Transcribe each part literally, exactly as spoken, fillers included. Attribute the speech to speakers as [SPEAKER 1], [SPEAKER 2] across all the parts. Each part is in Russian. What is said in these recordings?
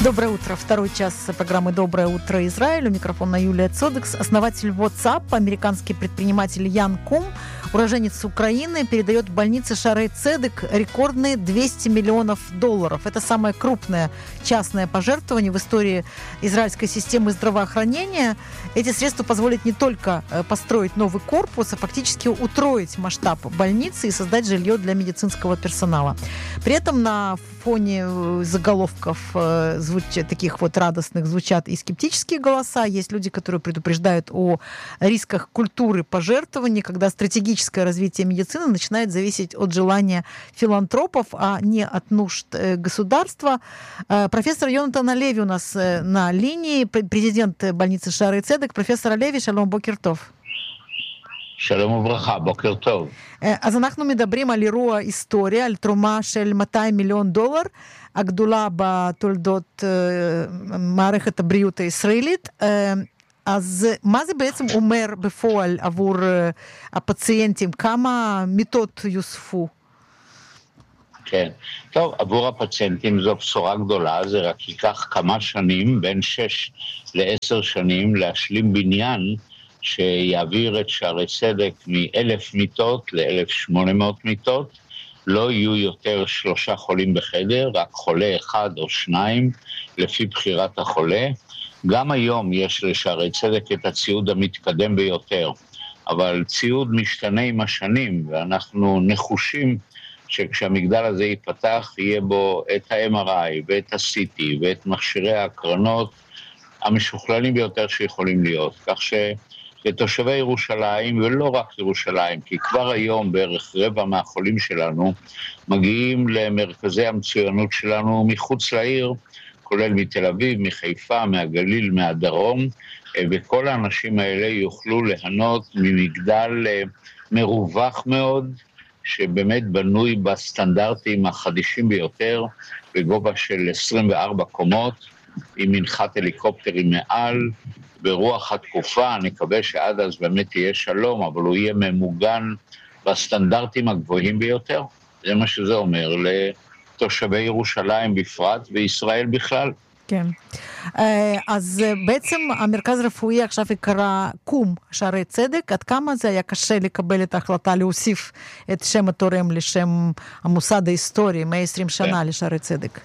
[SPEAKER 1] Доброе утро. Второй час программы «Доброе утро, Израиль». У микрофона Юлия Цодекс. Основатель WhatsApp, американский предприниматель Ян Кум, уроженец Украины, передает больнице Шаарей Цедек рекордные двести миллионов долларов. Это самое крупное частное пожертвование в истории израильской системы здравоохранения. Эти средства позволят не только построить новый корпус, а фактически утроить масштаб больницы и создать жилье для медицинского персонала. При этом на фоне заголовков звучат, таких вот радостных звучат и скептические голоса. Есть люди, которые предупреждают о рисках культуры пожертвований, когда стратегическое развитие медицины начинает зависеть от желания филантропов, а не от нужд государства. Профессор Йонатан Алеви у нас на линии, президент больницы Шаарей Цедек. Профессор Алеви, שלום, בוקר טוב.
[SPEAKER 2] שלום וברכה, בוקר טוב.
[SPEAKER 1] אז אנחנו מדברים על אירוע היסטורי, על תרומה של מאתיים מיליון דולר, הגדולה בתולדות מערכת הבריאות הישראלית. אז מה זה בעצם אומר בפועל עבור הפציינטים? כמה מיטות יוספו?
[SPEAKER 2] כן, טוב, עבור הפציינטים זו בשורה גדולה, זה רק ייקח כמה שנים, בין שש לעשר שנים, להשלים בניין שיעביר את שערי צדק מאלף מיטות לאלף שמונה מאות מיטות. לא יהיו יותר שלושה חולים בחדר, רק חולה אחד או שניים לפי בחירת החולה. גם היום יש לשערי צדק את הציוד המתקדם ביותר, אבל ציוד משתנה עם השנים, ואנחנו נחושים שכשהמגדל הזה ייפתח יהיה בו את ה-אם אר איי ואת ה-סי טי ואת מכשירי ההקרנות המשוכללים ביותר שיכולים להיות. כך שלתושבי ירושלים, ולא רק ירושלים, כי כבר היום בערך רבע מהחולים שלנו מגיעים למרכזי המצוינות שלנו מחוץ לעיר, כולל מתל אביב, מחיפה, מהגליל, מהדרום, וכל האנשים האלה יוכלו ליהנות ממגדל מרווח מאוד, שבאמת בנוי בסטנדרטים החדישים ביותר, בגובה של עשרים וארבע קומות, עם מנחת הליקופטרים מעל, ברוח התקופה, אני מקווה שעד אז באמת יהיה שלום, אבל הוא יהיה ממוגן בסטנדרטים הגבוהים ביותר. זה מה שזה אומר לתושבי ירושלים בפרט וישראל בכלל.
[SPEAKER 1] כן. אז בעצם המרכז הרפואי עכשיו יקרא קום שערי צדק. עד כמה זה היה קשה לקבל את ההחלטה להוסיף את שם התורם לשם המוסד ההיסטורי מאה ועשרים שנה לשערי צדק?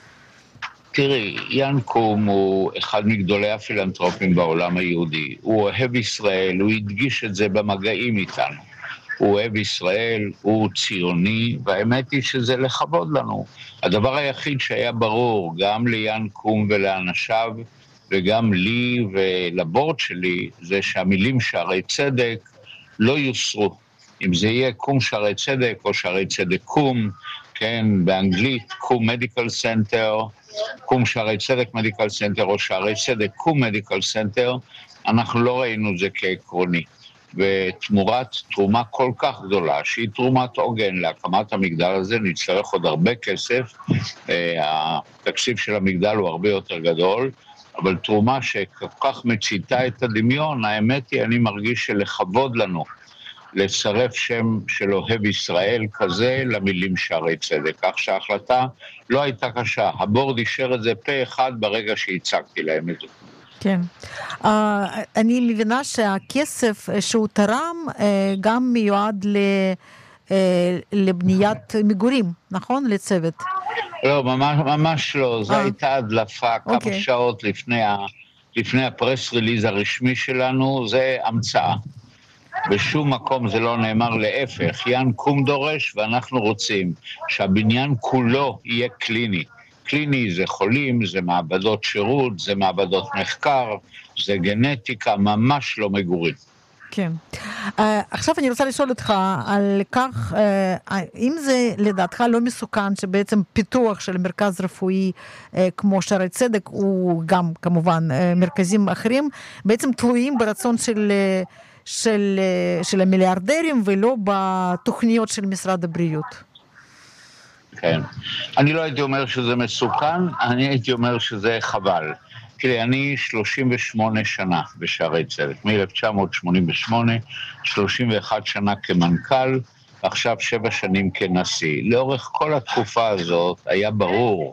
[SPEAKER 2] תראי, יאן קום הוא אחד מגדולי הפילנטרופים בעולם היהודי. הוא אוהב ישראל, הוא הדגיש את זה במגעים איתנו. הוא אוהב ישראל, הוא ציוני, והאמת היא שזה לכבוד לנו. הדבר היחיד שהיה ברור, גם ליאן קום ולאנשיו, וגם לי ולבורד שלי, זה שהמילים שערי צדק לא יוסרו. אם זה יהיה קום שערי צדק או שערי צדק קום, כן, באנגלית קום מדיקל סנטר, קום שערי צדק מדיקל סנטר או שערי צדק קום מדיקל סנטר, אנחנו לא ראינו את זה כעקרוני. ותמורת תרומה כל כך גדולה, שהיא תרומת עוגן להקמת המגדל הזה, נצטרך עוד הרבה כסף, התקציב של המגדל הוא הרבה יותר גדול, אבל תרומה שכל כך מציתה את הדמיון, האמת היא, אני מרגיש שלכבוד לנו, לצרף שם של אוהב ישראל כזה למילים שערי צדק, כך שההחלטה לא הייתה קשה, הבורד אישר את זה פה אחד ברגע שהצגתי להם את זה.
[SPEAKER 1] כן. Uh, אני מבינה שהכסף שהוא תרם uh, גם מיועד ל, uh, לבניית מגורים, נכון? לצוות.
[SPEAKER 2] לא, ממש, ממש לא. זו הייתה הדלפה כמה
[SPEAKER 1] אוקיי.
[SPEAKER 2] שעות לפני, ה, לפני הפרס ריליז הרשמי שלנו. זה המצאה. בשום מקום זה לא נאמר, להפך. יאן קום דורש ואנחנו רוצים שהבניין כולו יהיה קליני. קליני זה חולים, זה מעבדות שירות, זה מעבדות מחקר, זה גנטיקה, ממש לא מגורים.
[SPEAKER 1] כן. Uh, עכשיו אני רוצה לשאול אותך על כך, uh, אם זה לדעתך לא מסוכן שבעצם פיתוח של מרכז רפואי uh, כמו שערי צדק, הוא גם כמובן uh, מרכזים אחרים, בעצם תלויים ברצון של, uh, של, uh, של המיליארדרים ולא בתוכניות של משרד הבריאות.
[SPEAKER 2] כן. אני לא הייתי אומר שזה מסוכן, אני הייתי אומר שזה חבל. תראי, אני שלושים ושמונה שנה בשערי צדק, מ-אלף תשע מאות שמונים ושמונה, שלושים ואחת שנה כמנכ"ל, ועכשיו שבע שנים כנשיא. לאורך כל התקופה הזאת היה ברור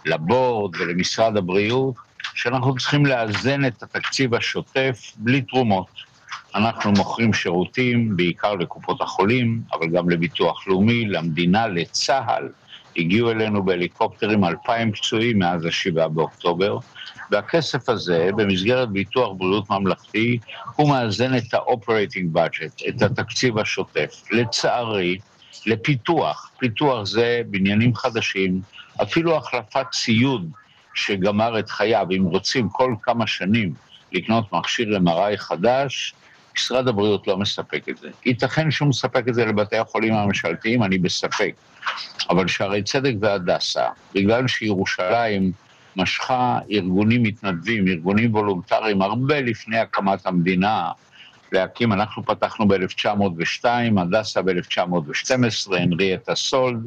[SPEAKER 2] לבורד ולמשרד הבריאות, שאנחנו צריכים לאזן את התקציב השוטף בלי תרומות. אנחנו מוכרים שירותים, בעיקר לקופות החולים, אבל גם לביטוח לאומי, למדינה, לצה"ל. הגיעו אלינו בהליקופטרים אלפיים פצועים מאז השבעה באוקטובר, והכסף הזה, במסגרת ביטוח בריאות ממלכתי, הוא מאזן את ה-operating budget, את התקציב השוטף. לצערי, לפיתוח, פיתוח זה בניינים חדשים, אפילו החלפת ציוד שגמר את חייו, אם רוצים כל כמה שנים לקנות מכשיר אם אר איי חדש, משרד הבריאות לא מספק את זה. ייתכן שהוא מספק את זה לבתי החולים הממשלתיים, אני בספק. אבל שערי צדק והדסה, בגלל שירושלים משכה ארגונים מתנדבים, ארגונים וולונטריים, הרבה לפני הקמת המדינה, להקים, אנחנו פתחנו ב-אלף תשע מאות ושתיים, הדסה ב-אלף תשע מאות ושתים עשרה, הנריאטה סולד,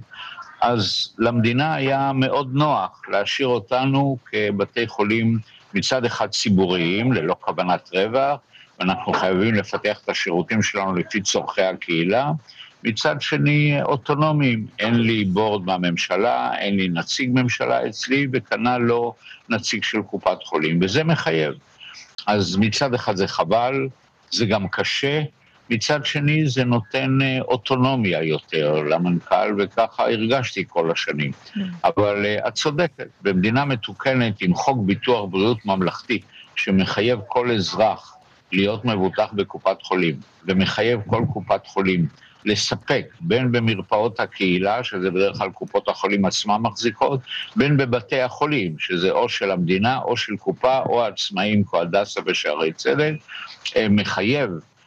[SPEAKER 2] אז למדינה היה מאוד נוח להשאיר אותנו כבתי חולים מצד אחד ציבוריים, ללא כוונת רווח, ואנחנו חייבים לפתח את השירותים שלנו לפי צורכי הקהילה, מצד שני אוטונומיים, אין לי בורד מהממשלה, אין לי נציג ממשלה אצלי, וכנ"ל לא נציג של קופת חולים, וזה מחייב. אז מצד אחד זה חבל, זה גם קשה, מצד שני זה נותן אוטונומיה יותר למנכ"ל, וככה הרגשתי כל השנים. אבל את צודקת, במדינה מתוקנת עם חוק ביטוח בריאות ממלכתי, שמחייב כל אזרח להיות מבוטח בקופת חולים, ומחייב כל קופת חולים לספק, בין במרפאות הקהילה, שזה בדרך כלל קופות החולים עצמם מחזיקות, בין בבתי החולים, שזה או של המדינה, או של קופה, או עצמאים, כמו הדסה ושערי צדק, מחייב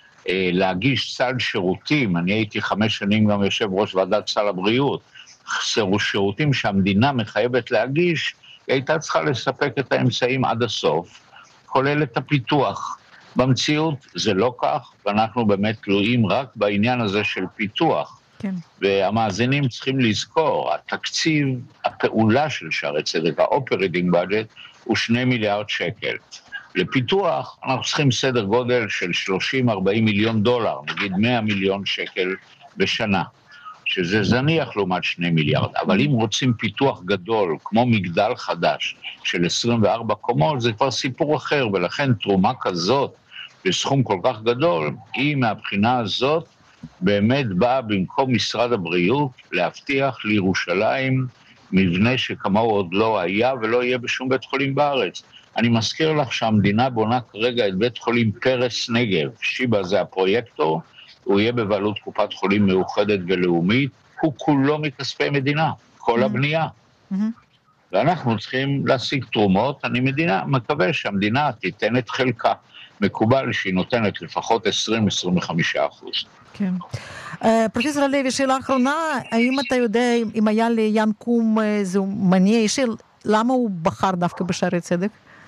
[SPEAKER 2] להגיש סל שירותים, אני הייתי חמש שנים גם יושב ראש ועדת סל הבריאות, שירותים שהמדינה מחייבת להגיש, היא הייתה צריכה לספק את האמצעים עד הסוף, כולל את הפיתוח. במציאות זה לא כך, ואנחנו באמת תלויים רק בעניין הזה של פיתוח. כן. והמאזינים צריכים לזכור, התקציב, הפעולה של שערי צדק, ה-operating budget, הוא שני מיליארד שקל. לפיתוח אנחנו צריכים סדר גודל של שלושים עד ארבעים מיליון דולר, נגיד מאה מיליון שקל בשנה, שזה זניח לעומת שני מיליארד. אבל אם רוצים פיתוח גדול, כמו מגדל חדש של עשרים וארבע קומות, זה כבר סיפור אחר, ולכן תרומה כזאת בסכום כל כך גדול, היא מהבחינה הזאת באמת באה במקום משרד הבריאות להבטיח לירושלים מבנה שכמוהו עוד לא היה ולא יהיה בשום בית חולים בארץ. אני מזכיר לך שהמדינה בונה כרגע את בית חולים פרס נגב, שיבא זה הפרויקטור, הוא יהיה בבעלות קופת חולים מאוחדת ולאומית, הוא כולו מכספי מדינה, כל הבנייה. ואנחנו צריכים להשיג תרומות, אני מדינה, מקווה שהמדינה תיתן את חלקה, מקובל שהיא נותנת לפחות עשרים עד עשרים וחמישה אחוז.
[SPEAKER 1] כן. פרופסור הלוי, שאלה אחרונה, האם אתה יודע אם היה ליאן קום איזה מניע אישי, למה הוא בחר דווקא בשערי צדק?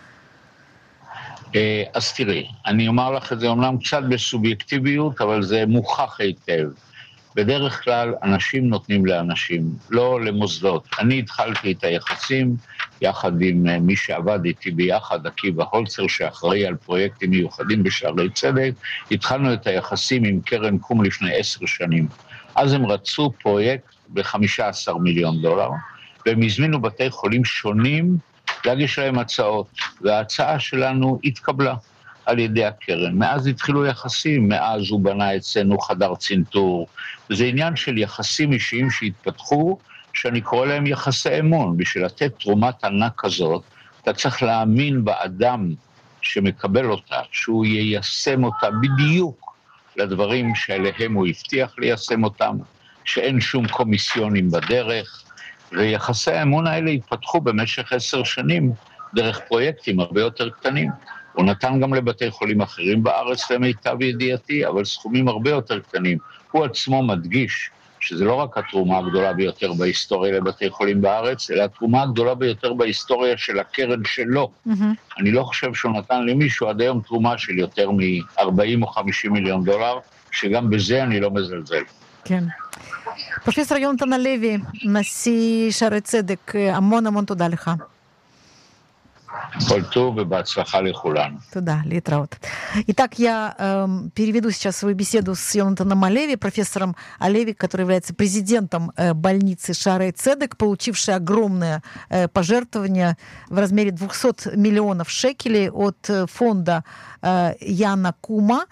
[SPEAKER 2] אז תראי, אני אומר לך את זה אומנם קצת בסובייקטיביות, אבל זה מוכח היטב. בדרך כלל אנשים נותנים לאנשים, לא למוסדות. אני התחלתי את היחסים יחד עם מי שעבד איתי ביחד, עקיבא הולצר, שאחראי על פרויקטים מיוחדים בשערי צדק, התחלנו את היחסים עם קרן קום לפני עשר שנים. אז הם רצו פרויקט ב-חמישה עשר מיליון דולר, והם הזמינו בתי חולים שונים להגיש להם הצעות, וההצעה שלנו התקבלה על ידי הקרן. מאז התחילו יחסים, מאז הוא בנה אצלנו חדר צנתור, וזה עניין של יחסים אישיים שהתפתחו, שאני קורא להם יחסי אמון. בשביל לתת תרומת ענק כזאת, אתה צריך להאמין באדם שמקבל אותה, שהוא יישם אותה בדיוק לדברים שאליהם הוא הבטיח ליישם אותם, שאין שום קומיסיונים בדרך, ויחסי האמון האלה התפתחו במשך עשר שנים דרך פרויקטים הרבה יותר קטנים. הוא נתן גם לבתי חולים אחרים בארץ למיטב ידיעתי, אבל סכומים הרבה יותר קטנים. הוא עצמו מדגיש שזה לא רק התרומה הגדולה ביותר בהיסטוריה לבתי חולים בארץ, אלא התרומה הגדולה ביותר בהיסטוריה של הקרן שלו. Mm-hmm. אני לא חושב שהוא נתן למישהו עד היום תרומה של יותר מ-ארבעים או חמישים מיליון דולר, שגם בזה אני לא מזלזל.
[SPEAKER 1] כן. פרופסור יונתן הלוי, נשיא שערי צדק, המון המון תודה לך. Туда, Литраут. Итак, я э, переведу сейчас свою беседу с Йонатаном Алеви, профессором Алеви, который является президентом э, больницы Шаарей Цедек, получившей огромное э, пожертвование в размере двухсот миллионов шекелей от э, фонда э, Яна Кума.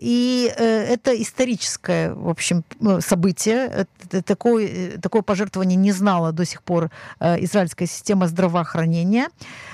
[SPEAKER 1] И э, это историческое, в общем, событие. Это, такое, такое пожертвование не знала до сих пор э, израильская система здравоохранения.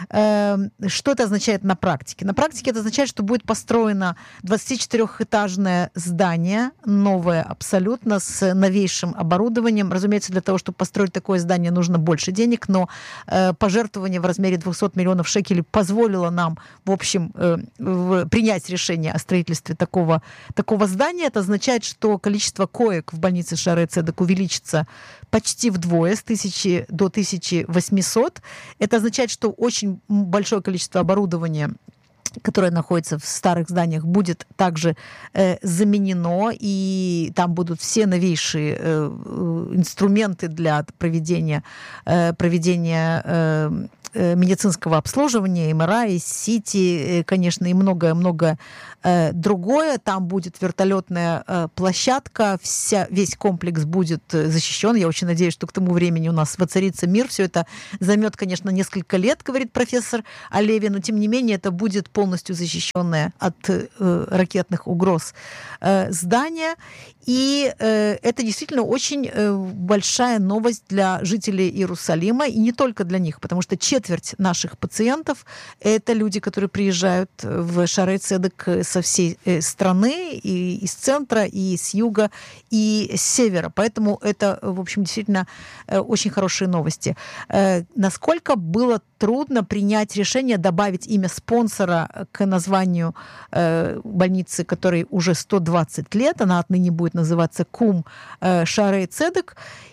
[SPEAKER 1] Э, что это означает на практике? На практике это означает, что будет построено двадцатичетырёхэтажное здание, новое абсолютно, с новейшим оборудованием. Разумеется, для того, чтобы построить такое здание, нужно больше денег, но э, пожертвование в размере двухсот миллионов шекелей позволило нам, в общем, э, в, принять решение о строительстве такого, такого здания. Это означает, что количество коек в больнице Шаарей Цедек увеличится почти вдвое, с тысячи до тысячи восьмисот. Это означает, что очень большое количество оборудования, которое находится в старых зданиях, будет также э, заменено, и там будут все новейшие э, инструменты для проведения, э, проведения э, медицинского обслуживания, эм эр ай, си ти, конечно, и многое-многое другое. Там будет вертолетная площадка, вся, весь комплекс будет защищен. Я очень надеюсь, что к тому времени у нас воцарится мир. Все это займет, конечно, несколько лет, говорит профессор Алеви, но тем не менее это будет полностью защищенное от ракетных угроз здание. И э, это действительно очень э, большая новость для жителей Иерусалима, и не только для них, потому что четверть наших пациентов – это люди, которые приезжают в Шаарей Цедек со всей э, страны, и из центра, и с юга, и с севера. Поэтому это, в общем, действительно э, очень хорошие новости. Э, насколько было трудно принять решение добавить имя спонсора к названию э, больницы, которой уже сто двадцать лет, она отныне будет называться Кум э, Шаарей Цедек.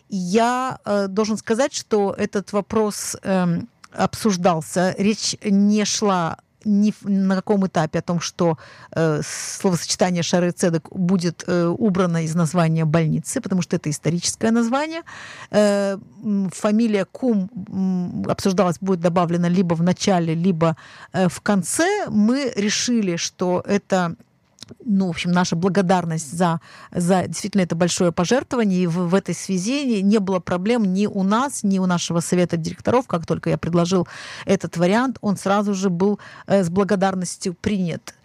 [SPEAKER 1] Я э, должен сказать, что этот вопрос э, обсуждался. Речь не шла ни на каком этапе о том, что э, словосочетание Шаарей Цедек будет э, убрано из названия больницы, потому что это историческое название. Э, фамилия Кум э, обсуждалась, будет добавлена либо в начале, либо э, в конце. Мы решили, что это, ну, в общем, наша благодарность за, за действительно это большое пожертвование. И в, в этой связи не было проблем ни у нас, ни у нашего совета директоров. Как только я предложил этот вариант, он сразу же был э, с благодарностью принят.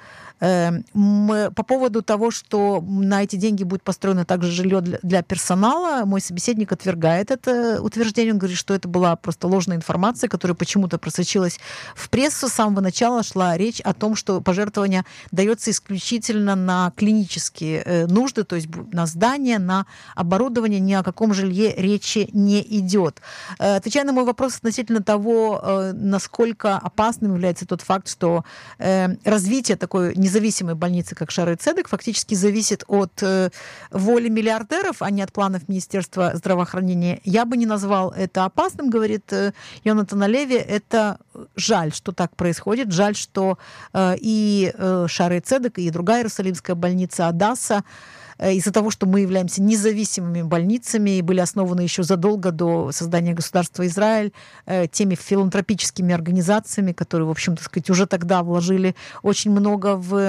[SPEAKER 1] По поводу того, что на эти деньги будет построено также жилье для, для персонала, мой собеседник отвергает это утверждение. Он говорит, что это была просто ложная информация, которая почему-то просочилась в прессу. С самого начала шла речь о том, что пожертвование дается исключительно на клинические нужды, то есть на здание, на оборудование, ни о каком жилье речи не идет. Отвечая на мой вопрос относительно того, насколько опасным является тот факт, что развитие такой независимой больницы, как Шаарей Цедек, фактически зависит от э, воли миллиардеров, а не от планов Министерства здравоохранения. Я бы не назвал это опасным, говорит э, Йонатан Алеви. Это жаль, что так происходит. Жаль, что э, и э, Шаарей Цедек, и другая Иерусалимская больница Адасса, э, из-за того, что мы являемся независимыми больницами и были основаны еще задолго до создания государства Израиль э, теми филантропическими организациями, которые, в общем, так сказать, уже тогда вложили очень много в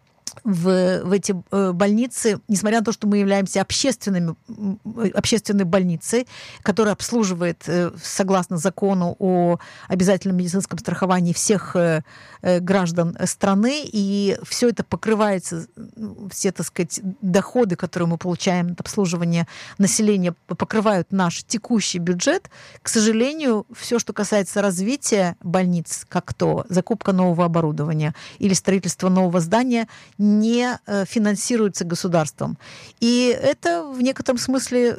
[SPEAKER 1] В, в эти э, больницы, несмотря на то, что мы являемся общественными, общественной больницей, которая обслуживает, э, согласно закону о обязательном медицинском страховании, всех э, э, граждан страны, и все это покрывается, все, так сказать, доходы, которые мы получаем от обслуживания населения, покрывают наш текущий бюджет. К сожалению, все, что касается развития больниц, как то закупка нового оборудования или строительство нового здания, не финансируется государством. И это в некотором смысле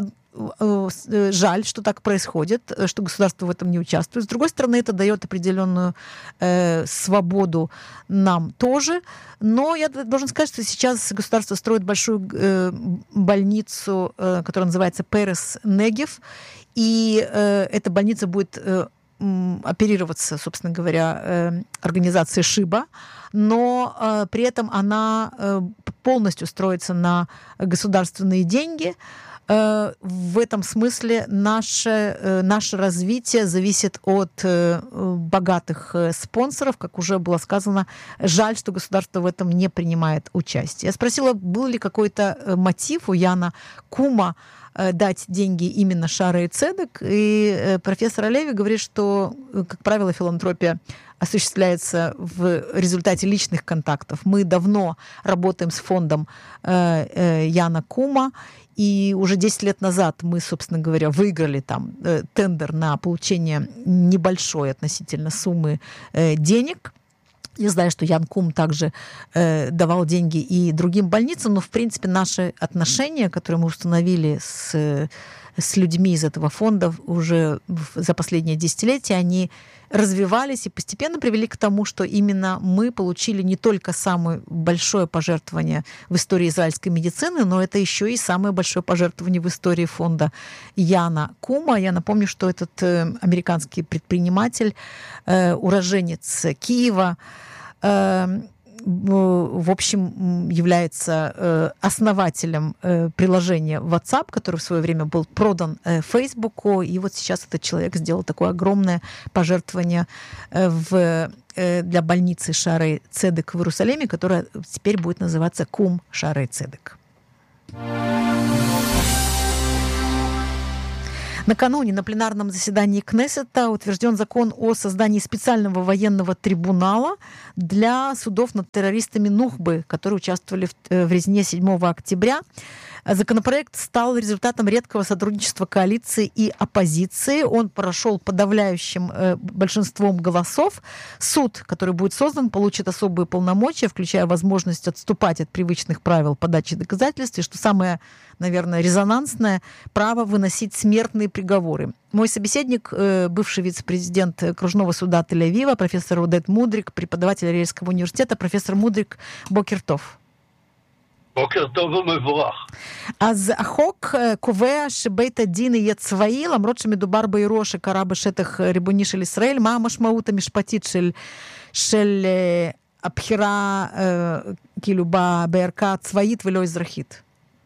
[SPEAKER 1] жаль, что так происходит, что государство в этом не участвует. С другой стороны, это дает определенную э, свободу нам тоже. Но я должен сказать, что сейчас государство строит большую э, больницу, э, которая называется Перес Негев, и э, эта больница будет э, оперироваться, собственно говоря, э, организацией Шиба, но э, при этом она э, полностью строится на государственные деньги. В этом смысле наше, наше развитие зависит от богатых спонсоров. Как уже было сказано, жаль, что государство в этом не принимает участие. Я спросила, был ли какой-то мотив у Яна Кума дать деньги именно Шаарей Цедек, и профессор Алеви говорит, что, как правило, филантропия осуществляется в результате личных контактов. Мы давно работаем с фондом Яна Кума, и уже десять лет назад мы, собственно говоря, выиграли там тендер на получение небольшой относительно суммы денег. Я знаю, что Ян Кум также э, давал деньги и другим больницам, но, в принципе, наши отношения, которые мы установили с, с людьми из этого фонда уже за последние десятилетия, они развивались и постепенно привели к тому, что именно мы получили не только самое большое пожертвование в истории израильской медицины, но это еще и самое большое пожертвование в истории фонда Яна Кума. Я напомню, что этот э, американский предприниматель, э, уроженец Киева, э, в общем, является основателем приложения WhatsApp, который в свое время был продан Фейсбуку, и вот сейчас этот человек сделал такое огромное пожертвование в, для больницы Шаарей Цедек в Иерусалиме, которая теперь будет называться Кум Шаарей Цедек. Накануне на пленарном заседании Кнессета утвержден закон о создании специального военного трибунала для судов над террористами Нухбы, которые участвовали в, в резне седьмого октября. Законопроект стал результатом редкого сотрудничества коалиции и оппозиции. Он прошел подавляющим э, большинством голосов. Суд, который будет создан, получит особые полномочия, включая возможность отступать от привычных правил подачи доказательств, и, что самое, наверное, резонансное, право выносить смертные приговоры. Мой собеседник, э, бывший вице-президент окружного суда Тель-Авива, профессор Одет Мудрик, преподаватель Ариэльского университета. Профессор Мудрик, בוקר טוב.
[SPEAKER 3] בוקר טוב ומבורך.
[SPEAKER 1] אז החוק קובע שבית הדין יהיה צבאי, למרות שמדובר באירוע שקרה בשטח ריבוני של ישראל. מה המשמעות המשפטית של, של הבחירה כאילו בערכאה הצבאית ולא אזרחית?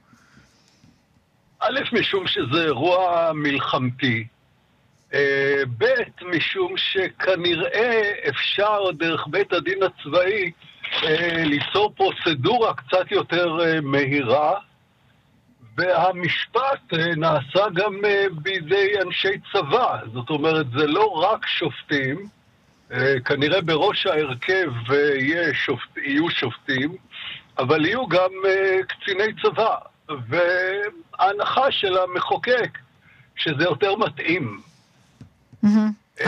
[SPEAKER 3] א', משום שזה אירוע מלחמתי. ב', משום שכנראה אפשר דרך בית הדין הצבאי ליצור פרוצדורה קצת יותר מהירה, והמשפט נעשה גם בידי אנשי צבא. זאת אומרת, זה לא רק שופטים, כנראה בראש ההרכב יהיה שופט, יהיו שופטים, אבל יהיו גם קציני צבא. וההנחה של המחוקק שזה יותר מתאים. Mm-hmm.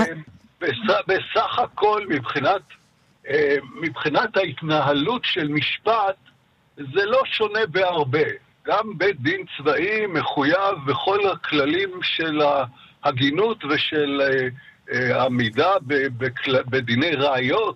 [SPEAKER 3] בסך הכל מבחינת מבחינת ההתנהלות של משפט זה לא שונה בהרבה. גם בית דין צבאי מחויב בכל הכללים של ההגינות ושל עמידה בדיני ראיות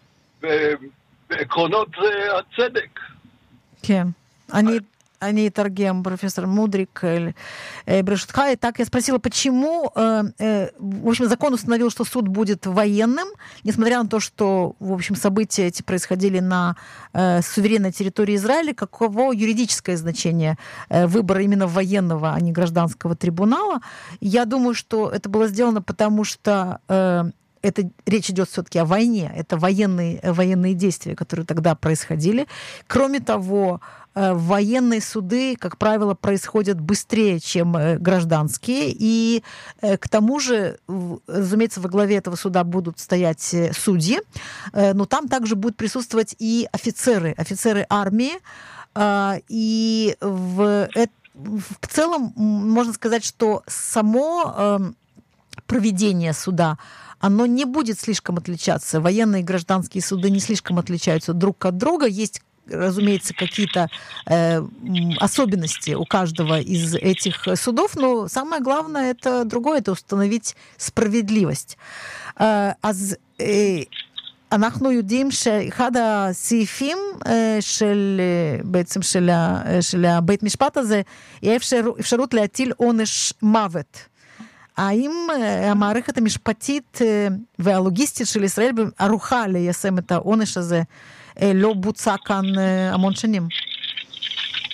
[SPEAKER 3] בעקרונות הצדק.
[SPEAKER 1] כן, אני... אני אתרגם, профессор Мудрик, Брешутха. И так я спросила, почему, в общем, закон установил, что суд будет военным, несмотря на то, что, в общем, события эти происходили на суверенной территории Израиля. Каково юридическое значение выбора именно военного, а не гражданского трибунала? Я думаю, что это было сделано потому, что это речь идет все-таки о войне, это военные, военные действия, которые тогда происходили. Кроме того, военные суды, как правило, происходят быстрее, чем гражданские, и к тому же, разумеется, во главе этого суда будут стоять судьи, но там также будут присутствовать и офицеры, офицеры армии, и в, в целом можно сказать, что само проведение суда, оно не будет слишком отличаться. Военные и гражданские суды не слишком отличаются друг от друга. Есть, разумеется, какие-то э, особенности у каждого из этих судов, но самое главное это другое, это установить справедливость. אז אנחנו יודעים שאחד הסעיפים של, בעצם של, של הבית משפט הזה, היא אפשרות להטיל עונש מוות. האם המערכת המשפטית והלוגיסטית של ישראל ערוכה ליישם את העונש הזה לא בוצע כאן המון שנים?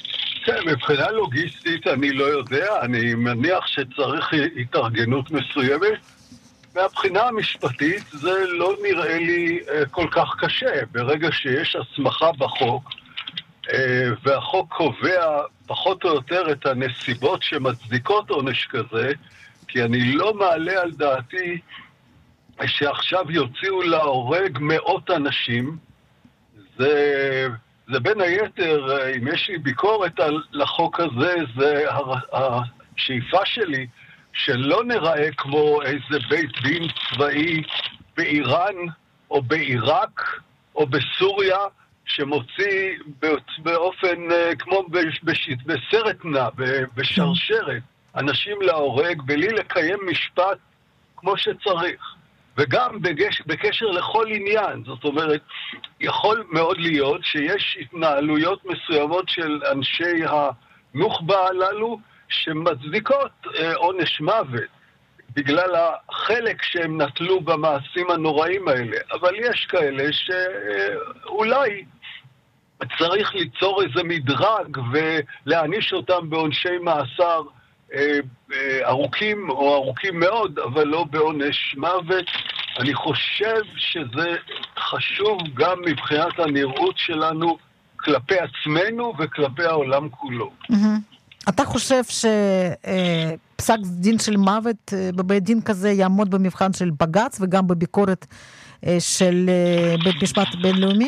[SPEAKER 3] כן, מבחינה לוגיסטית אני לא יודע, אני מניח שצריך התארגנות מסוימת. מהבחינה המשפטית זה לא נראה לי כל כך קשה. ברגע שיש הסמכה בחוק, והחוק קובע פחות או יותר את הנסיבות שמצדיקות עונש כזה, כי אני לא מעלה על דעתי שעכשיו יוציאו להורג מאות אנשים. זה, זה בין היתר, אם יש לי ביקורת על החוק הזה, זה השאיפה שלי שלא נראה כמו איזה בית דין צבאי באיראן או בעיראק או בסוריה שמוציא באופן כמו בסרט נע, בשרשרת, אנשים להורג בלי לקיים משפט כמו שצריך. וגם בגש, בקשר לכל עניין, זאת אומרת, יכול מאוד להיות שיש התנהלויות מסוימות של אנשי הנוח'בה הללו שמצדיקות אה, עונש מוות בגלל החלק שהם נטלו במעשים הנוראים האלה. אבל יש כאלה שאולי צריך ליצור איזה מדרג ולהעניש אותם בעונשי מאסר ארוכים או ארוכים מאוד, אבל לא בעונש מוות. אני חושב שזה חשוב גם מבחינת הנראות שלנו כלפי עצמנו וכלפי העולם כולו.
[SPEAKER 1] אתה חושב שפסק דין של מוות בבית דין כזה יעמוד במבחן של בג"ץ וגם בביקורת של בית משפט בינלאומי?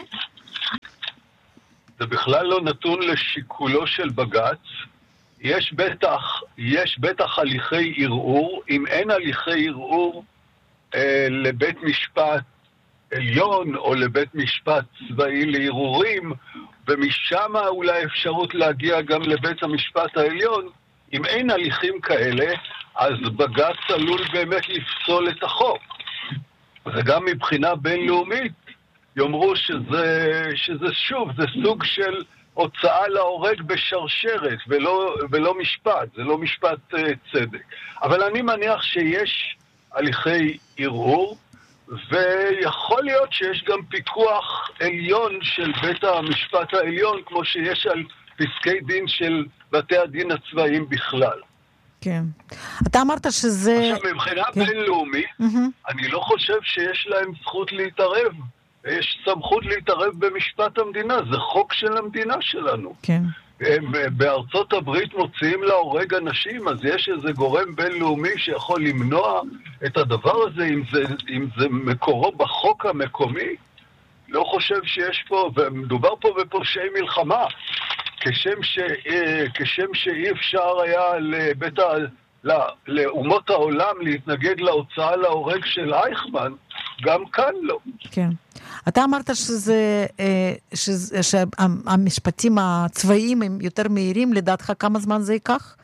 [SPEAKER 3] זה בכלל לא נתון לשיקולו של בג"ץ. יש בטח, יש בטח הליכי ערעור. אם אין הליכי ערעור אה, לבית משפט עליון או לבית משפט צבאי לערעורים, ומשם אולי אפשרות להגיע גם לבית המשפט העליון, אם אין הליכים כאלה, אז בג"ץ עלול באמת לפסול את החוק. וגם מבחינה בינלאומית יאמרו שזה, שזה שוב, זה סוג של הוצאה להורג בשרשרת ולא, ולא משפט, זה לא משפט uh, צדק. אבל אני מניח שיש הליכי ערעור, ויכול להיות שיש גם פיקוח עליון של בית המשפט העליון, כמו שיש על פסקי דין של בתי הדין הצבאיים בכלל.
[SPEAKER 1] כן. אתה אמרת שזה...
[SPEAKER 3] עכשיו, מבחינה כן. בינלאומית, mm-hmm. אני לא חושב שיש להם זכות להתערב. יש סמכות להתערב במשפט המדינה, זה חוק של המדינה שלנו.
[SPEAKER 1] כן.
[SPEAKER 3] בארצות הברית מוציאים להורג אנשים, אז יש איזה גורם בינלאומי שיכול למנוע את הדבר הזה, אם זה, אם זה מקורו בחוק המקומי. לא חושב שיש פה, ומדובר פה בפושעי מלחמה, כשם, ש, כשם שאי אפשר היה לבית ה... לאומות העולם להתנגד להוצאה להורג של אייכמן, גם כאן לא.
[SPEAKER 1] כן. אתה אמרת שזה, שזה, שהמשפטים הצבאיים הם יותר מהירים, לדעתך כמה זמן זה ייקח?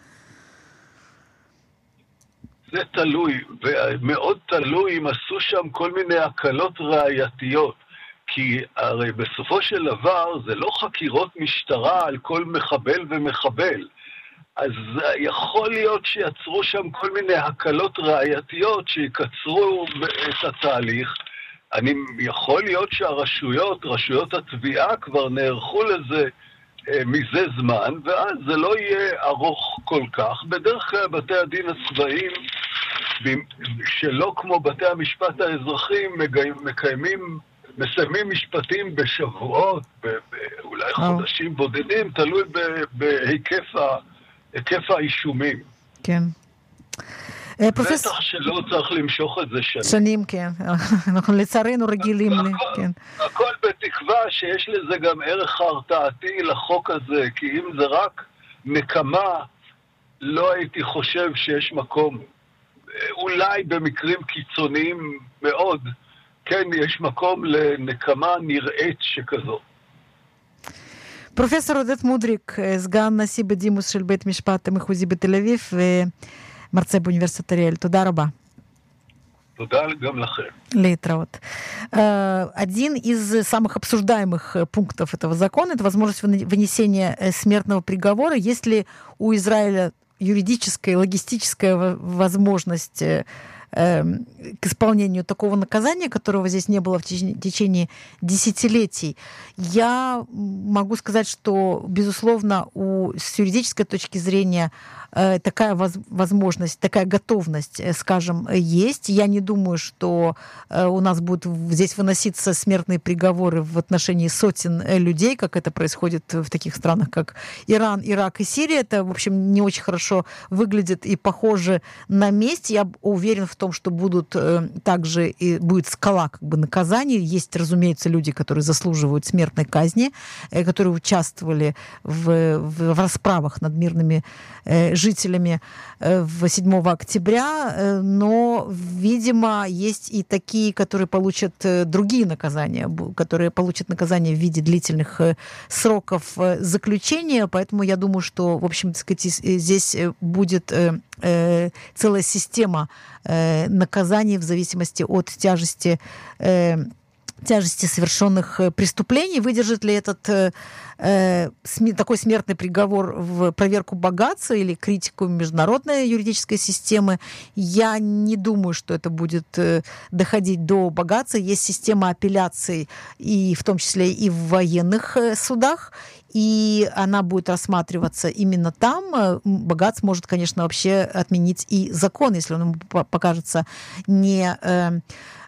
[SPEAKER 3] זה תלוי, ומאוד תלוי אם עשו שם כל מיני הקלות ראייתיות, כי הרי בסופו של דבר זה לא חקירות משטרה על כל מחבל ומחבל, אז יכול להיות שיצרו שם כל מיני הקלות ראייתיות שיקצרו את התהליך. אני יכול להיות שהרשויות, רשויות התביעה כבר נערכו לזה אה, מזה זמן, ואז זה לא יהיה ארוך כל כך. בדרך כלל בתי הדין הצבאיים, שלא כמו בתי המשפט האזרחיים, מקיימים, מסיימים משפטים בשבועות, אולי חודשים בודדים, תלוי בהיקף ה... היקף האישומים.
[SPEAKER 1] כן.
[SPEAKER 3] בטח שלא צריך למשוך את זה שנים.
[SPEAKER 1] שנים, כן. אנחנו לצערנו רגילים. כן.
[SPEAKER 3] הכל בתקווה שיש לזה גם ערך הרתעתי לחוק הזה, כי אם זה רק נקמה, לא הייתי חושב שיש מקום. אולי במקרים קיצוניים מאוד, כן, יש מקום לנקמה נראית שכזאת.
[SPEAKER 1] פרופסור עודד מודריק, סגן נשיא בדימוס של בית משפט המחוזי בתל אביב ומרצה באוניברסיטת אריאל. תודה раба.
[SPEAKER 3] תודה גם לכם.
[SPEAKER 1] להתראות. Один из самых обсуждаемых пунктов этого закона – это возможность вынесения смертного приговора. Есть ли у Израиля юридическая, логистическая возможность э, к исполнению такого наказания, которого здесь не было в течение, в течение десятилетий. Я могу сказать, что, безусловно, у, с юридической точки зрения э, такая воз, возможность, такая готовность, э, скажем, есть. Я не думаю, что э, у нас будут здесь выноситься смертные приговоры в отношении сотен э, людей, как это происходит в таких странах, как Иран, Ирак и Сирия. Это, в общем, не очень хорошо выглядит и похоже на месть. Я уверен в том, что будут э, также и будет скала как бы наказаний. Есть, разумеется, люди, которые заслуживают смертной казни, э, которые участвовали в, в, в расправах над мирными э, жителями э, в седьмого октября, э, но, видимо, есть и такие, которые получат э, другие наказания, которые получат наказание в виде длительных э, сроков э, заключения, поэтому я думаю, что, в общем, так сказать, здесь будет э, э, целая система э, наказаний в зависимости от тяжести э, тяжести совершенных преступлений. Выдержит ли этот э, э, такой смертный приговор в проверку богатства или критику международной юридической системы? Я не думаю, что это будет э, доходить до богатства. Есть система апелляций, и в том числе и в военных э, судах, и она будет рассматриваться именно там. Богатство может, конечно, вообще отменить и закон, если он ему покажется не... Э,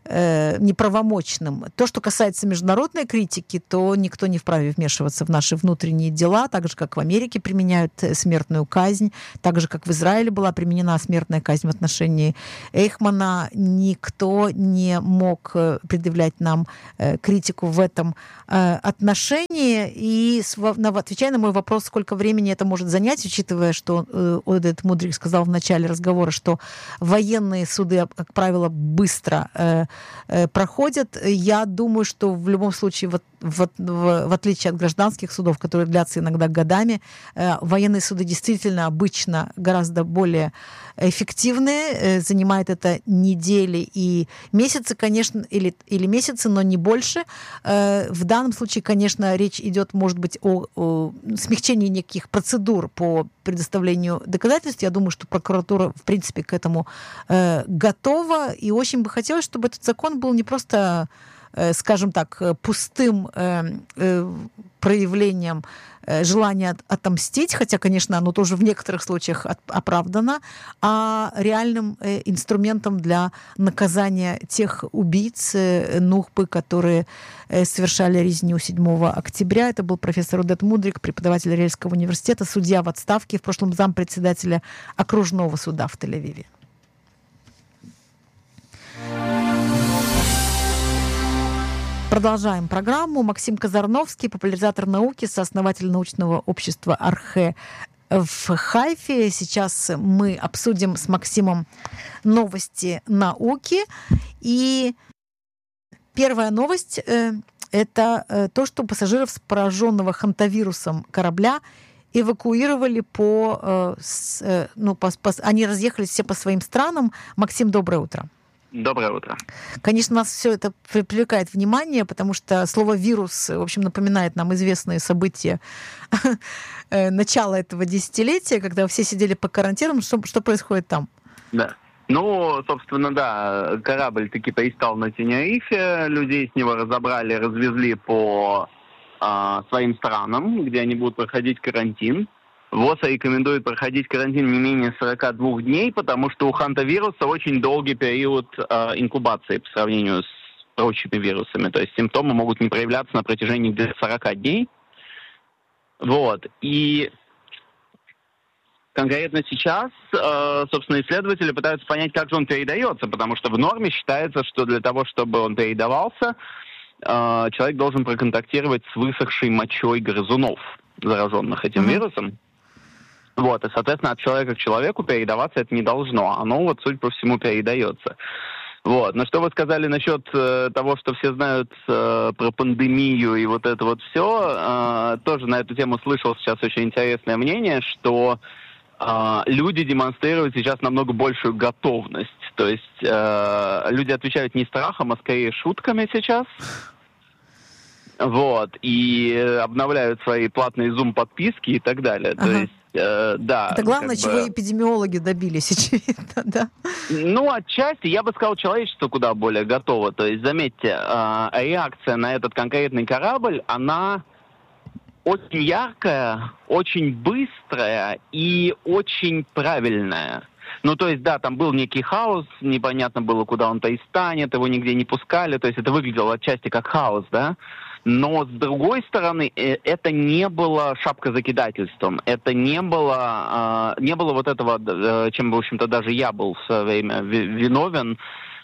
[SPEAKER 1] неправомочным. То, что касается международной критики, то никто не вправе вмешиваться в наши внутренние дела, так же, как в Америке применяют смертную казнь, так же, как в Израиле была применена смертная казнь в отношении Эйхмана. Никто не мог предъявлять нам критику в этом отношении. И отвечая на мой вопрос, сколько времени это может занять, учитывая, что Одет Мудрик сказал в начале разговора, что военные суды, как правило, быстро проходят. Я думаю, что в любом случае, в, в, в, в отличие от гражданских судов, которые длятся иногда годами, э, военные суды действительно обычно гораздо более эффективные. Э, занимает это недели и месяцы, конечно, или, или месяцы, но не больше. Э, в данном случае, конечно, речь идет, может быть, о, о смягчении неких процедур по предоставлению доказательств. Я думаю, что прокуратура, в принципе, к этому э, готова. И очень бы хотелось, чтобы этот закон был не просто, э, скажем так, пустым э, э, проявлением э, желания отомстить, хотя, конечно, оно тоже в некоторых случаях от, оправдано, а реальным э, инструментом для наказания тех убийц э, Нухбы, которые э, совершали резню седьмого октября. Это был профессор Одет Мудрик, преподаватель Арельского университета, судья в отставке, в прошлом зампредседателя окружного суда в Тель-Авиве. Продолжаем программу. Максим Казарновский, популяризатор науки, сооснователь научного общества «Архе» в Хайфе. Сейчас мы обсудим с Максимом новости науки. И первая новость э, – это э, то, что пассажиров с пораженного хантавирусом корабля эвакуировали по, э, с, э, ну, по, по... Они разъехались все по своим странам. Максим, доброе утро.
[SPEAKER 4] Доброе утро.
[SPEAKER 1] Конечно, нас все это привлекает внимание, потому что слово «вирус», в общем, напоминает нам известные события начала этого десятилетия, когда все сидели по карантинам. Что, что происходит там?
[SPEAKER 4] Да. Ну, собственно, да, корабль таки пристал на Тенерифе, людей с него разобрали, развезли по э, своим странам, где они будут проходить карантин. ВОЗ рекомендует проходить карантин не менее сорок два дней, потому что у хантавируса очень долгий период э, инкубации по сравнению с прочими вирусами. То есть симптомы могут не проявляться на протяжении где-то сорок дней. Вот. И конкретно сейчас, э, собственно, исследователи пытаются понять, как же он передается, потому что в норме считается, что для того, чтобы он передавался, э, человек должен проконтактировать с высохшей мочой грызунов, зараженных этим mm-hmm. вирусом. Вот, и, соответственно, от человека к человеку передаваться это не должно. Оно, вот, судя по всему, передается. Вот. Но что вы сказали насчет э, того, что все знают э, про пандемию и вот это вот все, э, тоже на эту тему слышал сейчас очень интересное мнение, что э, люди демонстрируют сейчас намного большую готовность. То есть э, люди отвечают не страхом, а скорее шутками сейчас. Вот, и обновляют свои платные Zoom-подписки и так далее.
[SPEAKER 1] Ага.
[SPEAKER 4] То есть э, да.
[SPEAKER 1] Это главное,
[SPEAKER 4] как
[SPEAKER 1] чего
[SPEAKER 4] бы...
[SPEAKER 1] эпидемиологи добились, очевидно, да?
[SPEAKER 4] Ну, отчасти, я бы сказал, человечество куда более готово. То есть, заметьте, э, реакция на этот конкретный корабль, она очень яркая, очень быстрая и очень правильная. Ну, то есть, да, там был некий хаос, непонятно было, куда он перестанет, его нигде не пускали, то есть это выглядело отчасти как хаос, да? Но, с другой стороны, это не было шапкозакидательством, это не было, не было вот этого, чем, в общем-то, даже я был в свое время виновен,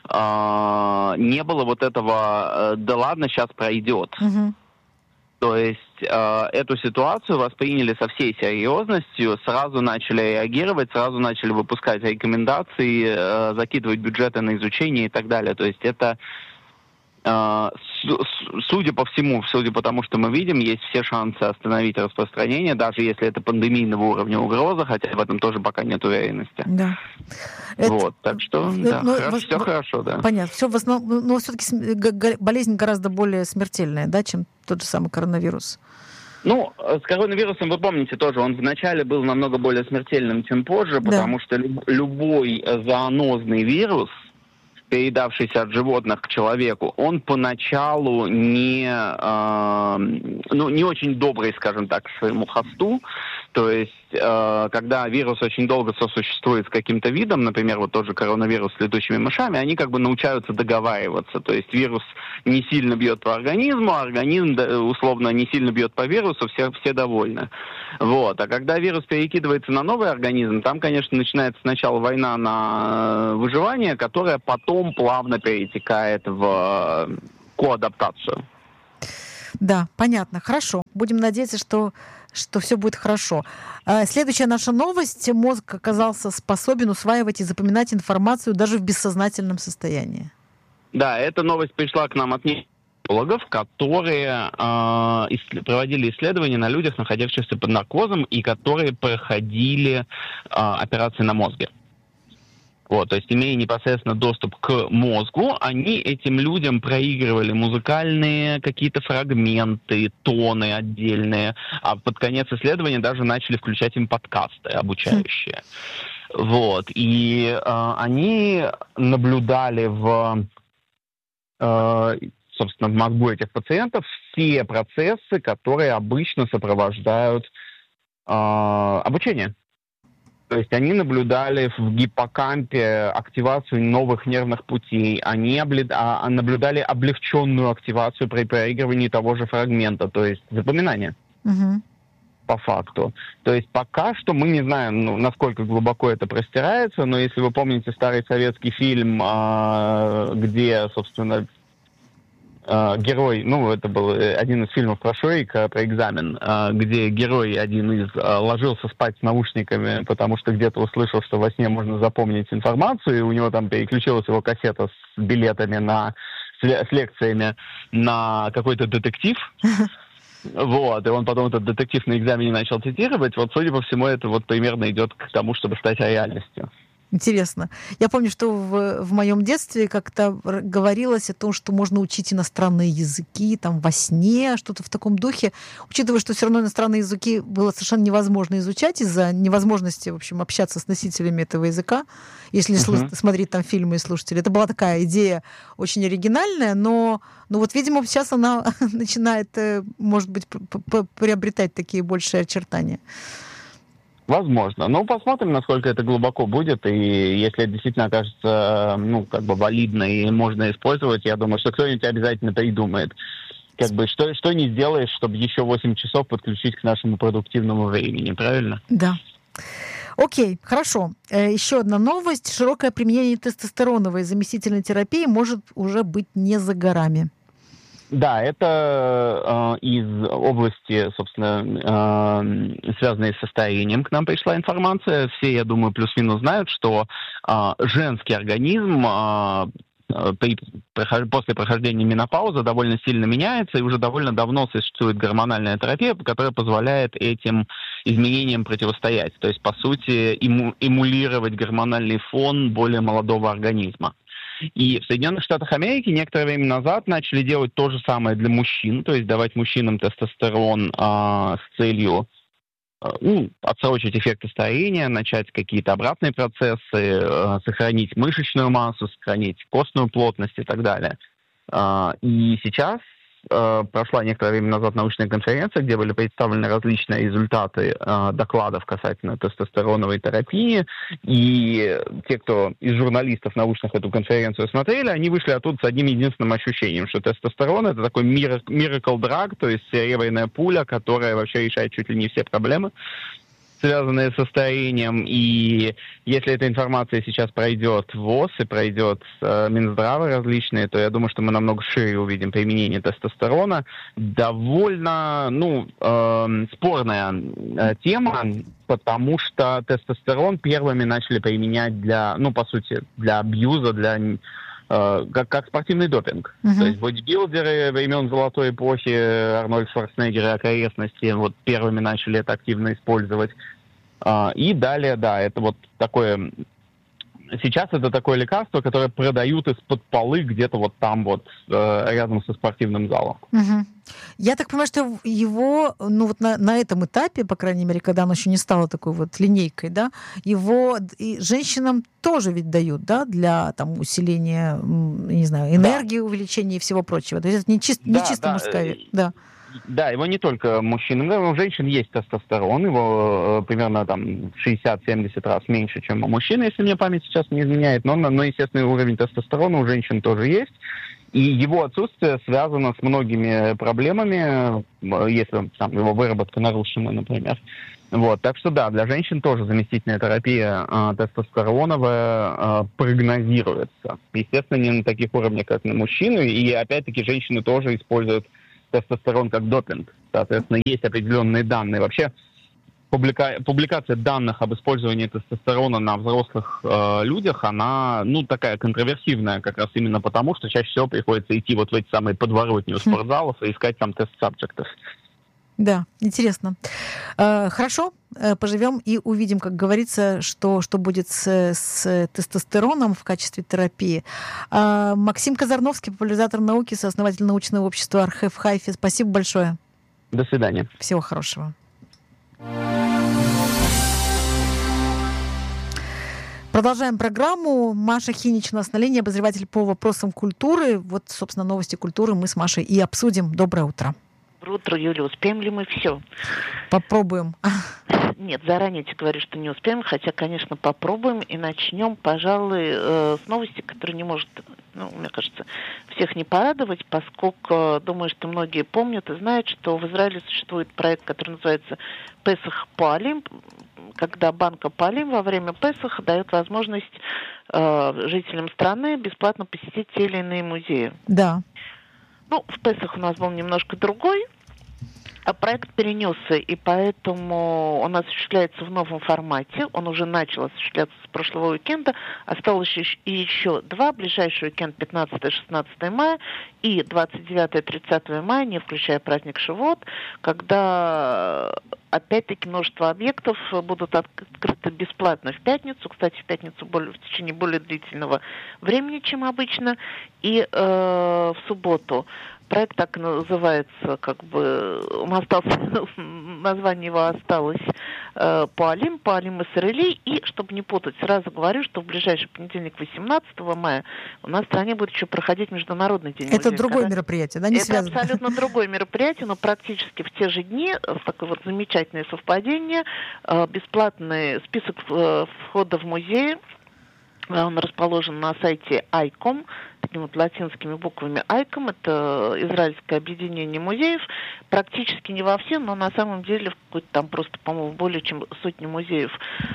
[SPEAKER 4] не было вот этого «да ладно, сейчас пройдет».
[SPEAKER 1] Угу.
[SPEAKER 4] То есть э, эту ситуацию восприняли со всей серьезностью, сразу начали реагировать, сразу начали выпускать рекомендации, э, закидывать бюджеты на изучение и так далее. То есть это, э, с, судя по всему, судя по тому, что мы видим, есть все шансы остановить распространение, даже если это пандемийного уровня угроза, хотя в этом тоже пока нет уверенности.
[SPEAKER 1] Да.
[SPEAKER 4] Вот, это, так что, да,
[SPEAKER 1] ну,
[SPEAKER 4] хорошо,
[SPEAKER 1] в,
[SPEAKER 4] все
[SPEAKER 1] в,
[SPEAKER 4] хорошо, да.
[SPEAKER 1] Понятно, все в основном, но все-таки болезнь гораздо более смертельная, да, чем тот же самый коронавирус.
[SPEAKER 4] Ну, с коронавирусом, вы помните тоже, он вначале был намного более смертельным, чем позже, потому да. что любой зоонозный вирус, передавшийся от животных к человеку, он поначалу не, э, ну, не очень добрый, скажем так, к своему хосту. То есть, э, когда вирус очень долго сосуществует с каким-то видом, например, вот тот же коронавирус с летучими мышами, они как бы научаются договариваться. То есть вирус не сильно бьет по организму, а организм условно не сильно бьет по вирусу, все, все довольны. Вот. А когда вирус перекидывается на новый организм, там, конечно, начинается сначала война на выживание, которая потом плавно перетекает в коадаптацию.
[SPEAKER 1] Да, понятно. Хорошо. Будем надеяться, что, что все будет хорошо. Следующая наша новость. Мозг оказался способен усваивать и запоминать информацию даже в бессознательном состоянии.
[SPEAKER 4] Да, эта новость пришла к нам от нейрологов, которые э, проводили исследования на людях, находящихся под наркозом, и которые проходили э, операции на мозге. Вот, то есть, имея непосредственно доступ к мозгу, они этим людям проигрывали музыкальные какие-то фрагменты, тоны отдельные, а под конец исследования даже начали включать им подкасты обучающие. Вот, и э, они наблюдали в, э, собственно, в мозгу этих пациентов все процессы, которые обычно сопровождают э, обучение. То есть они наблюдали в гиппокампе активацию новых нервных путей, они облед... а, наблюдали облегченную активацию при проигрывании того же фрагмента, то есть запоминание.
[SPEAKER 1] Угу.
[SPEAKER 4] По факту. То есть пока что мы не знаем, ну, насколько глубоко это простирается, но если вы помните старый советский фильм, а, где, собственно, герой, ну, это был один из фильмов про Шурика, про экзамен, где герой один из ложился спать с наушниками, потому что где-то услышал, что во сне можно запомнить информацию, и у него там переключилась его кассета с билетами на, с лекциями на какой-то детектив. Вот, и он потом этот детектив на экзамене начал цитировать. Вот, судя по всему, это вот примерно идет к тому, чтобы стать реальностью.
[SPEAKER 1] Интересно. Я помню, что в, в моем детстве как-то говорилось о том, что можно учить иностранные языки там во сне, что-то в таком духе. Учитывая, что все равно иностранные языки было совершенно невозможно изучать из-за невозможности, в общем, общаться с носителями этого языка, если uh-huh. смотреть там фильмы и слушатели. Это была такая идея очень оригинальная, но, но вот, видимо, сейчас она начинает, может быть, приобретать такие большие очертания.
[SPEAKER 4] Возможно. Но посмотрим, насколько это глубоко будет, и если это действительно окажется, ну, как бы валидно и можно использовать, я думаю, что кто-нибудь обязательно придумает. Как бы, что, что не сделаешь, чтобы еще восемь часов подключить к нашему продуктивному времени, правильно?
[SPEAKER 1] Да. Окей, хорошо. Еще одна новость. Широкое применение тестостероновой заместительной терапии может уже быть не за горами.
[SPEAKER 4] Да, это э, из области, собственно, э, связанной со старением, к нам пришла информация. Все, я думаю, плюс-минус знают, что э, женский организм э, при, после прохождения менопаузы довольно сильно меняется, и уже довольно давно существует гормональная терапия, которая позволяет этим изменениям противостоять. То есть, по сути, эму, эмулировать гормональный фон более молодого организма. И в Соединенных Штатах Америки некоторое время назад начали делать то же самое для мужчин, то есть давать мужчинам тестостерон а, с целью ну, отсрочить эффекты старения, начать какие-то обратные процессы, сохранить мышечную массу, сохранить костную плотность и так далее. И сейчас прошла некоторое время назад научная конференция, где были представлены различные результаты э, докладов касательно тестостероновой терапии. И те, кто из журналистов научных эту конференцию смотрели, они вышли оттуда с одним единственным ощущением, что тестостерон — это такой miracle drug, то есть серебряная пуля, которая вообще решает чуть ли не все проблемы, связанные со старением. И если эта информация сейчас пройдет в ВОЗ и пройдет э, Минздравы различные, то я думаю, что мы намного шире увидим применение тестостерона. Довольно, ну, э, спорная э, тема, потому что тестостерон первыми начали применять для, ну, по сути, для абьюза, для... Как, как спортивный допинг. Uh-huh. То есть бодибилдеры времен золотой эпохи, Арнольд Шварценеггер и окрестности, вот первыми начали это активно использовать. И далее, да, это вот такое... Сейчас это такое лекарство, которое продают из-под полы где-то вот там вот, рядом со спортивным залом.
[SPEAKER 1] Uh-huh. Я так понимаю, что его, ну вот на, на этом этапе, по крайней мере, когда оно еще не стало такой вот линейкой, да, его и женщинам тоже ведь дают, да, для там усиления, не знаю, энергии, да, увеличения и всего прочего. То есть это не, чист, да, не чисто да, мужская, да.
[SPEAKER 4] Да, его не только мужчинам, да, у женщин есть тестостерон, его э, примерно там шестьдесят-семьдесят раз меньше, чем у мужчин, если мне память сейчас не изменяет, но, но естественный уровень тестостерона у женщин тоже есть. И его отсутствие связано с многими проблемами, если там, его выработка нарушена, например. Вот, так что да, для женщин тоже заместительная терапия э, тестостероновая э, прогнозируется. Естественно, не на таких уровнях, как на мужчин. И опять-таки женщины тоже используют тестостерон как допинг. Соответственно, есть определенные данные. Вообще, публика... публикация данных об использовании тестостерона на взрослых э, людях, она, ну, такая контроверсивная, как раз именно потому, что чаще всего приходится идти вот в эти самые подворотни у спортзалов и искать там тест-сабжектов.
[SPEAKER 1] Да, интересно. Хорошо, поживем и увидим, как говорится, что, что будет с, с тестостероном в качестве терапии. Максим Казарновский, популяризатор науки, сооснователь научного общества «Архев Хайфи». Спасибо большое.
[SPEAKER 4] До свидания.
[SPEAKER 1] Всего хорошего. Продолжаем программу. Маша Хинич у нас на линии, обозреватель по вопросам культуры. Вот, собственно, новости культуры мы с Машей и обсудим. Доброе утро.
[SPEAKER 5] Доброе утро, Юля. Успеем ли мы все?
[SPEAKER 1] Попробуем.
[SPEAKER 5] Нет, заранее тебе говорю, что не успеем, хотя, конечно, попробуем. И начнем, пожалуй, с новости, которая не может, ну, мне кажется, всех не порадовать, поскольку, думаю, что многие помнят и знают, что в Израиле существует проект, который называется «Песах Паалим», когда банка Паалим во время Песаха дает возможность э, жителям страны бесплатно посетить те или иные музеи.
[SPEAKER 1] Да.
[SPEAKER 5] Ну, в Песах у нас был немножко другой, а проект перенесся, и поэтому он осуществляется в новом формате. Он уже начал осуществляться с прошлого уикенда. Осталось и еще два. Ближайший уикенд пятнадцатое-шестнадцатое мая и двадцать девятое-тридцатое мая, не включая праздник Шивот, когда опять-таки множество объектов будут открыты бесплатно в пятницу. Кстати, в пятницу более, в течение более длительного времени, чем обычно, и э, в субботу. Проект так и называется, как бы, он остался, название его осталось э, Паалим, Паалим Исраэли. И, чтобы не путать, сразу говорю, что в ближайший понедельник, восемнадцатого мая, у нас в стране будет еще проходить Международный день музея.
[SPEAKER 1] Это другое когда... мероприятие, да, не
[SPEAKER 5] Это
[SPEAKER 1] связано? Это
[SPEAKER 5] абсолютно другое мероприятие, но практически в те же дни, с такое вот замечательное совпадение, э, бесплатный список э, входа в музей. Он расположен на сайте ай ком, такими вот латинскими буквами ай ком. Это израильское объединение музеев. Практически не во все, но на самом деле в какой-то там просто, по-моему, более чем сотни музеев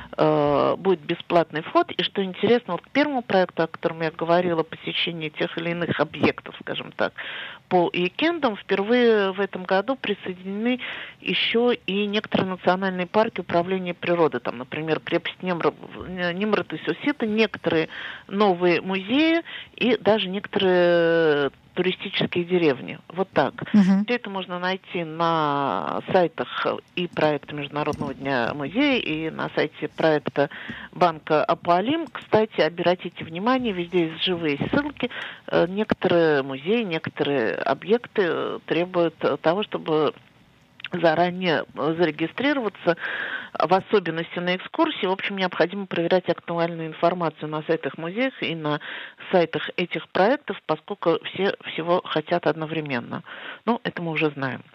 [SPEAKER 5] э, будет бесплатный вход. И что интересно, вот к первому проекту, о котором я говорила, посещение тех или иных объектов, скажем так, по уикендам, впервые в этом году присоединены еще и некоторые национальные парки управления природой. Там, например, крепость Немрат, Нимрат и Сусита, некоторые новые музеи и даже некоторые туристические деревни. Вот так. Uh-huh. Все это можно найти на сайтах и проекта Международного дня музея, и на сайте проекта банка Паалим. Кстати, обратите внимание, везде есть живые ссылки. Некоторые музеи, некоторые объекты требуют того, чтобы заранее зарегистрироваться, в особенности на экскурсии. В общем, необходимо проверять актуальную информацию на сайтах музеев и на сайтах этих проектов, поскольку все всего хотят одновременно. Ну, это мы уже знаем.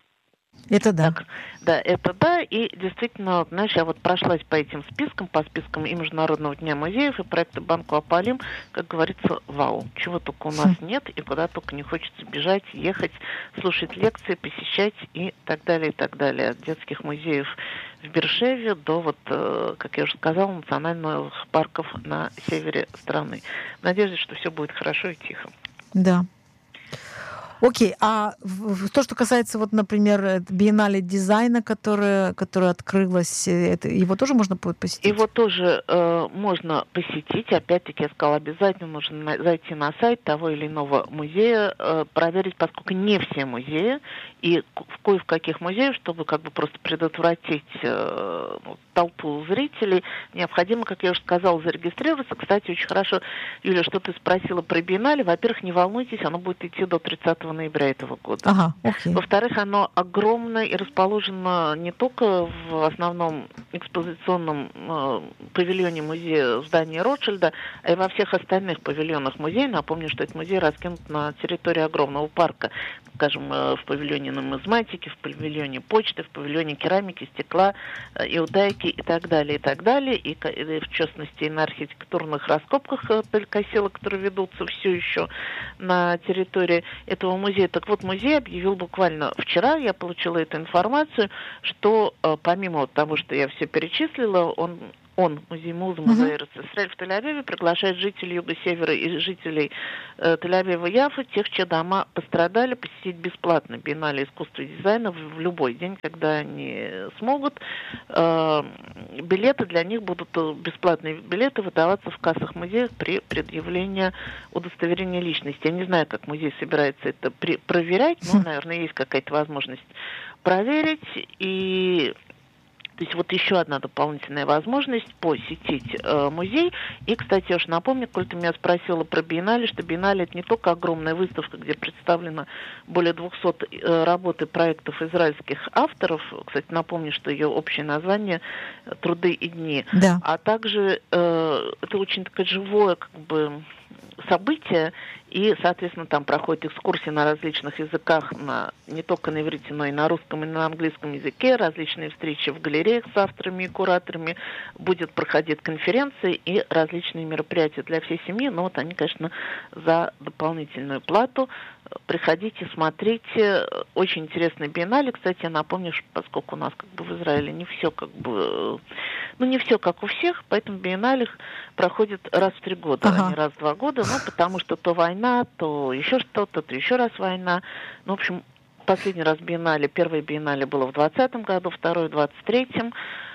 [SPEAKER 1] Это да.
[SPEAKER 5] Так, да, это да. И действительно, знаешь, я вот прошлась по этим спискам, по спискам и Международного дня музеев, и проекта Банку Аполлим, как говорится, вау. Чего только у нас хм. нет, и куда только не хочется бежать, ехать, слушать лекции, посещать и так далее, и так далее. От детских музеев в Бершеве до, вот, как я уже сказала, национальных парков на севере страны. В надежде, что все будет хорошо и тихо.
[SPEAKER 1] Да. Окей, а то, что касается, вот, например, биеннале дизайна, которое, которое открылось, это, его тоже можно будет посетить?
[SPEAKER 5] Его тоже э, можно посетить. Опять-таки, я сказала, обязательно нужно на, зайти на сайт того или иного музея, э, проверить, поскольку не все музеи, и в кое в каких музеях, чтобы как бы просто предотвратить э, толпу зрителей, необходимо, как я уже сказала, зарегистрироваться. Кстати, очень хорошо, Юля, что ты спросила про биеннале. Во-первых, не волнуйтесь, оно будет идти до тридцатого ноября этого года.
[SPEAKER 1] Ага, окей.
[SPEAKER 5] Во-вторых, оно огромное и расположено не только в основном экспозиционном э, павильоне музея в здании Ротшильда, а и во всех остальных павильонах музея. Напомню, что этот музей раскинут на территории огромного парка. Скажем, э, в павильоне нумизматики, в павильоне почты, в павильоне керамики, стекла, э, иудайки и так далее, и так далее. И, и в частности, и на архитектурных раскопках э, пылькосела, которые ведутся все еще на территории этого музея. Так вот, музей объявил буквально вчера, я получила эту информацию, что э, помимо того, что я все перечислила, он, он музей Муза, музей Эрец-Исраэль в Тель-Авиве приглашает жителей Юга-Севера и жителей э, Тель-Авива-Яффа, тех, чьи дома пострадали, посетить бесплатно биеннале искусства и дизайна в, в любой день, когда они смогут. Э, билеты для них будут, бесплатные билеты выдаваться в кассах музеев при предъявлении удостоверения личности. Я не знаю, как музей собирается это при, проверять, но, наверное, есть какая-то возможность проверить. И то есть вот еще одна дополнительная возможность посетить э, музей. И, кстати, я уж напомню, коль ты меня спросила про биеннале, что биеннале это не только огромная выставка, где представлено более двухсот э, работ и проектов израильских авторов. Кстати, напомню, что ее общее название «Труды и дни».
[SPEAKER 1] Да.
[SPEAKER 5] А также э, это очень такое живое, как бы, события, и, соответственно, там проходят экскурсии на различных языках, на, не только на иврите, но и на русском и на английском языке, различные встречи в галереях с авторами и кураторами, будет проходить конференции и различные мероприятия для всей семьи, но вот они, конечно, за дополнительную плату. Приходите, смотрите. Очень интересный биеннале. Кстати, я напомню, что поскольку у нас как бы в Израиле не все как бы, ну не все как у всех, поэтому биеннале проходит раз в три года, ага. а не раз в два года, ну потому что то война, то еще что-то, то еще раз война. Ну, в общем, последний раз биеннале, первое биеннале было в двадцатом году, второе в двадцать третьем.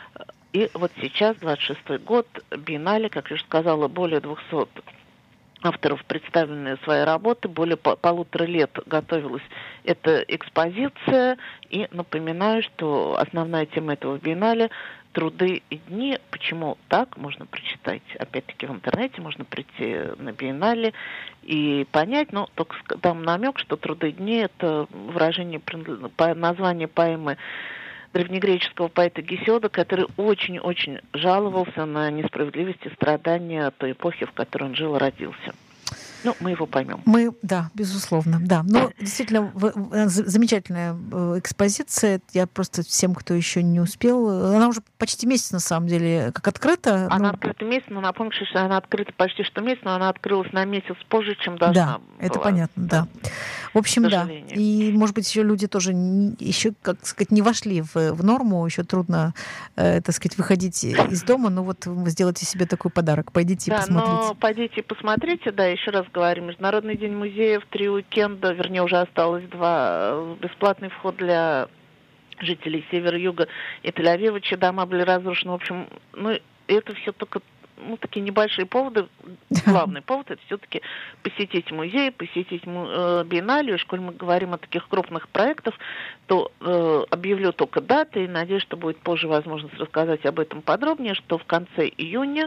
[SPEAKER 5] И вот сейчас, двадцать шестой год, биеннале, как я уже сказала, более двухсот авторов представленные свои работы, более по- полутора лет готовилась эта экспозиция. И напоминаю, что основная тема этого биеннале — труды и дни. Почему так? Можно прочитать, опять-таки, в интернете, можно прийти на биеннале и понять, но только дам намек, что труды и дни — это выражение, название поэмы древнегреческого поэта Гесиода, который очень-очень жаловался на несправедливость и страдания той эпохи, в которой он жил и родился. Ну, мы его поймем.
[SPEAKER 1] Мы, да, безусловно, да. Но действительно в, в, замечательная экспозиция. Я просто всем, кто еще не успел, она уже почти месяц на самом деле как открыта.
[SPEAKER 5] Она
[SPEAKER 1] но...
[SPEAKER 5] открыта месяц, но напомню, что она открыта почти что месяц, но она открылась на месяц позже, чем должна
[SPEAKER 1] да,
[SPEAKER 5] была.
[SPEAKER 1] Это понятно, да. В общем, да. И, может быть, еще люди тоже еще, как сказать, не вошли в, в норму, еще трудно, э, так сказать, выходить из дома, но вот вы сделайте себе такой подарок, пойдите
[SPEAKER 5] да,
[SPEAKER 1] и посмотрите.
[SPEAKER 5] Да, но пойдите и посмотрите, да, еще раз говорю, Международный день музеев, три уикенда, вернее, уже осталось два, бесплатный вход для жителей севера, юга и Тель-Авива, чьи дома были разрушены. В общем, ну, это все только, ну, такие небольшие поводы. Главный повод — это все-таки посетить музей, посетить э, биеннале. И, коль мы говорим о таких крупных проектах, то э, объявлю только даты и надеюсь, что будет позже возможность рассказать об этом подробнее, что в конце июня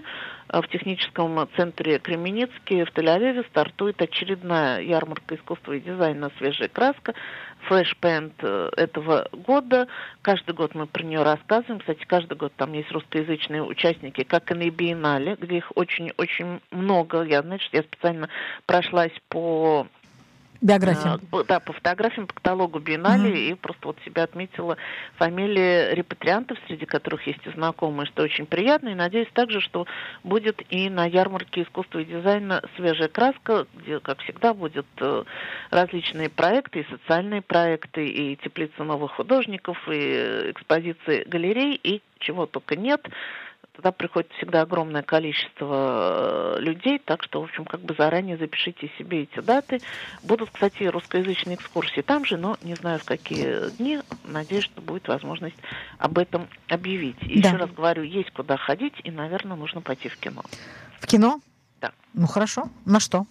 [SPEAKER 5] в техническом центре Кременицкий в Тель-Авиве стартует очередная ярмарка искусства и дизайна «Свежая краска», Fresh Paint этого года. Каждый год мы про нее рассказываем. Кстати, каждый год там есть русскоязычные участники, как и на биеннале, где их очень-очень много. Я, значит, я специально прошлась по...
[SPEAKER 1] биографиям.
[SPEAKER 5] Да, по фотографиям, по каталогу биеннале, mm-hmm. и просто вот себя отметила фамилии репатриантов, среди которых есть и знакомые, что очень приятно. И надеюсь также, что будет и на ярмарке искусства и дизайна «Свежая краска», где, как всегда, будут различные проекты, и социальные проекты, и теплицы новых художников, и экспозиции галерей, и чего только нет. Туда приходит всегда огромное количество людей, так что, в общем, как бы заранее запишите себе эти даты. Будут, кстати, русскоязычные экскурсии там же, но не знаю, в какие дни. Надеюсь, что будет возможность об этом объявить. И да. Еще раз говорю, есть куда ходить, и, наверное, нужно пойти в кино.
[SPEAKER 1] В кино?
[SPEAKER 5] Да.
[SPEAKER 1] Ну, хорошо. На что?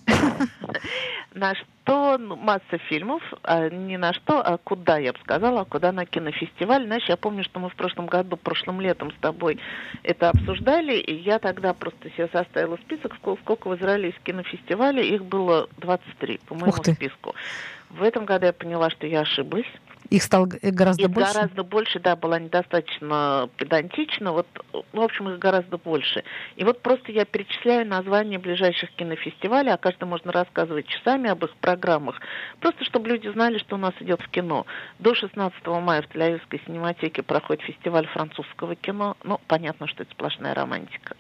[SPEAKER 5] На что? Ну, масса фильмов. А не на что, а куда, я бы сказала, а куда на кинофестиваль. Знаешь, я помню, что мы в прошлом году, прошлым летом с тобой это обсуждали, и я тогда просто себе составила список, сколько в Израиле есть кинофестивалей. Их было двадцать три по моему списку. В этом году я поняла, что я ошиблась.
[SPEAKER 1] Их стало гораздо
[SPEAKER 5] их
[SPEAKER 1] больше?
[SPEAKER 5] гораздо больше, да, была недостаточно педантична. Вот, в общем, их гораздо больше. И вот просто я перечисляю названия ближайших кинофестивалей, о каждом можно рассказывать часами, об их программах. Просто чтобы люди знали, что у нас идет в кино. До шестнадцатого мая в Тель-Авивской синематеке проходит фестиваль французского кино. Ну, понятно, что это сплошная романтика.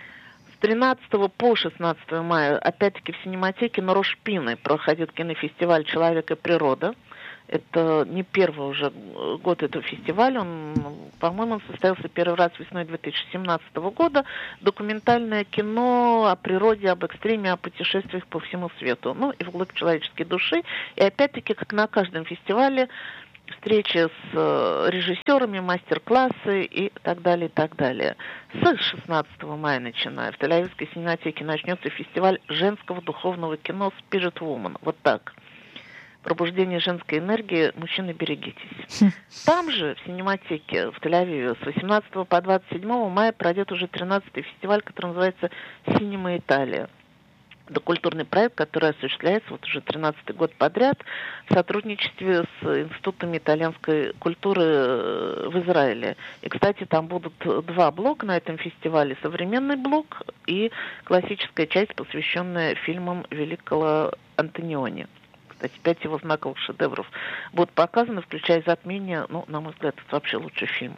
[SPEAKER 5] С тринадцатого по шестнадцатого мая, опять-таки, в синематеке на Рош-Пине проходит кинофестиваль «Человек и природа». Это не первый уже год этого фестиваля. Он, по-моему, он состоялся первый раз весной две тысячи семнадцатого года. Документальное кино о природе, об экстриме, о путешествиях по всему свету. Ну, и вглубь человеческой души. И опять-таки, как на каждом фестивале, встречи с режиссерами, мастер-классы и так далее, и так далее. С шестнадцатого мая начиная в Тель-Авивской синематеке начнется фестиваль женского духовного кино «Spirit Woman». Вот так. Пробуждение женской энергии, мужчины, берегитесь. Там же, в синематеке в Тель-Авиве, с восемнадцатого по двадцать седьмого мая пройдет уже тринадцатый фестиваль, который называется «Синема Италия». Это культурный проект, который осуществляется вот уже тринадцатый год подряд в сотрудничестве с институтами итальянской культуры в Израиле. И, кстати, там будут два блока на этом фестивале. Современный блок и классическая часть, посвященная фильмам великого Антониони. Кстати, пять его знаковых шедевров будут показаны, включая «Затмение». Ну, на мой взгляд, это вообще лучший фильм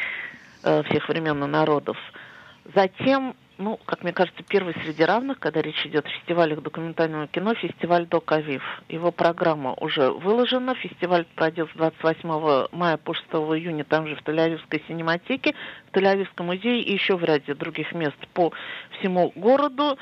[SPEAKER 5] э, всех времен и народов. Затем, ну, как мне кажется, первый среди равных, когда речь идет о фестивалях документального кино, фестиваль «Док Авив». Его программа уже выложена. Фестиваль пройдет с двадцать восьмого мая по шестого июня, там же в Тель-Авивской синематеке, в Тель-Авивском музее и еще в ряде других мест по всему городу.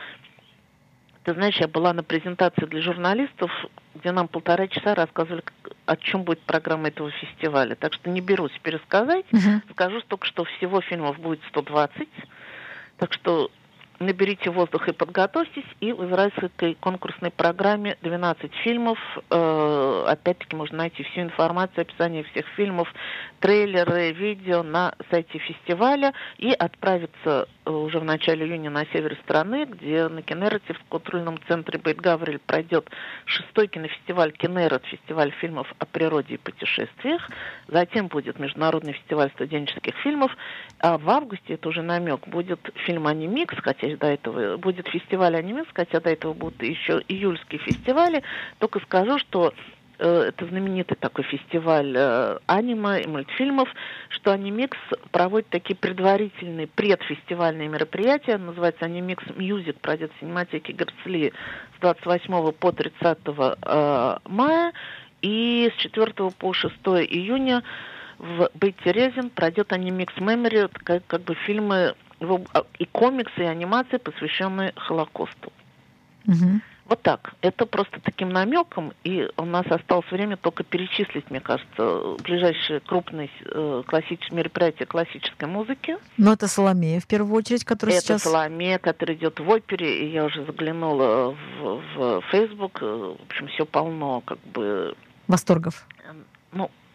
[SPEAKER 5] Ты знаешь, я была на презентации для журналистов, где нам полтора часа рассказывали, о чем будет программа этого фестиваля. Так что не берусь пересказать. Uh-huh. Скажу только, что всего фильмов будет сто двадцать. Так что наберите воздух и подготовьтесь. И в израильской конкурсной программе двенадцать фильмов. Э, опять-таки можно найти всю информацию, описание всех фильмов, трейлеры, видео на сайте фестиваля. И отправиться уже в начале июня на север страны, где на Кенерете в культурном центре Бейт-Гавриэль пройдет шестой кинофестиваль Кенерет, фестиваль фильмов о природе и путешествиях. Затем будет международный фестиваль студенческих фильмов. А в августе, это уже намек, будет фильм «Анимикс», хотя до этого будет фестиваль «Анимикс», хотя до этого будут еще июльские фестивали. Только скажу, что это знаменитый такой фестиваль э, аниме и мультфильмов, что Анимикс проводит такие предварительные предфестивальные мероприятия. Называется Анимикс Мьюзик, пройдет в синематеке Герцлии с двадцать восьмого по тридцатого э, мая. И с четвёртого по шестого июня в Бейт-Терезин пройдет Анимикс Memory, как, как бы фильмы и комиксы, и анимации, посвященные Холокосту.
[SPEAKER 1] Mm-hmm.
[SPEAKER 5] Вот так. Это просто таким намеком, и у нас осталось время только перечислить, мне кажется, ближайшие крупные э, классические мероприятия классической музыки.
[SPEAKER 1] Но это «Соломея», в первую очередь, которая
[SPEAKER 5] это
[SPEAKER 1] сейчас...
[SPEAKER 5] Это «Соломея», которая идет в опере, и я уже заглянула в, в Facebook. В общем, все полно, как бы...
[SPEAKER 1] Восторгов.
[SPEAKER 5] Ну,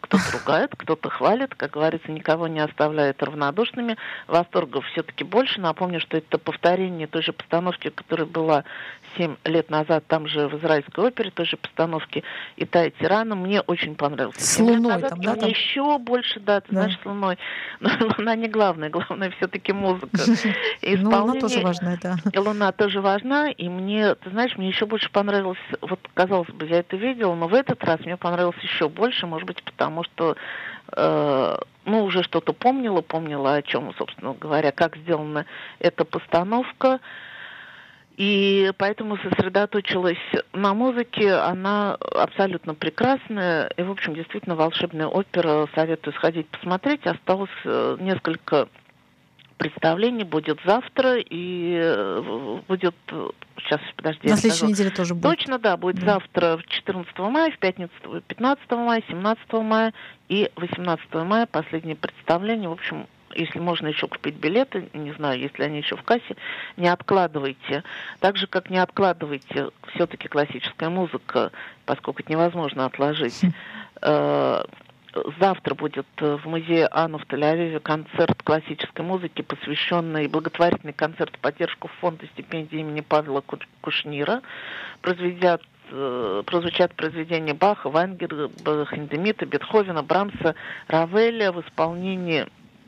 [SPEAKER 5] кто-то ругает, кто-то хвалит, как говорится, никого не оставляет равнодушными. Восторгов все-таки больше. Напомню, что это повторение той же постановки, которая была семь лет назад, там же в израильской опере, той же постановки «Итая тирана». Мне очень понравился.
[SPEAKER 1] С луной
[SPEAKER 5] назад,
[SPEAKER 1] там, да?
[SPEAKER 5] Мне
[SPEAKER 1] Там...
[SPEAKER 5] еще больше, да, ты
[SPEAKER 1] да.
[SPEAKER 5] знаешь, с луной. Но луна не главное, главное все-таки музыка.
[SPEAKER 1] Ну, луна тоже важна, да.
[SPEAKER 5] Луна тоже важна, и мне, ты знаешь, мне еще больше понравилось, вот, казалось бы, я это видела, но в этот раз мне понравилось еще больше, может быть, потому что, э, ну, уже что-то помнила, помнила, о чем, собственно говоря, как сделана эта постановка, и поэтому сосредоточилась на музыке. Она абсолютно прекрасная, и, в общем, действительно волшебная опера, советую сходить посмотреть. Осталось несколько представлений, будет завтра, и будет... Сейчас, подожди.
[SPEAKER 1] На следующей неделе тоже будет.
[SPEAKER 5] Точно, да, будет да. завтра четырнадцатого мая, в пятницу пятнадцатого мая, семнадцатого мая и восемнадцатого мая последнее представление. В общем, если можно еще купить билеты, не знаю, если они еще в кассе, не откладывайте. Так же, как не откладывайте все-таки классическая музыка, поскольку это невозможно отложить. Завтра будет в музее Анну в Тель-Авиве концерт классической музыки, посвященный благотворительный концерт в поддержку фонда стипендии имени Павла Кушнира. Произведят, прозвучат произведения Баха, Вайнгера, Хиндемита, Бетховена, Брамса, Равеля в исполнении